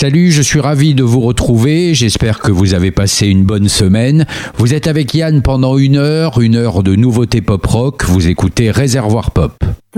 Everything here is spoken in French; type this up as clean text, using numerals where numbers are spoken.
Salut, je suis ravi de vous retrouver. J'espère que vous avez passé une bonne semaine. Vous êtes avec Yann pendant une heure de nouveautés pop-rock. Vous écoutez Réservoir Pop.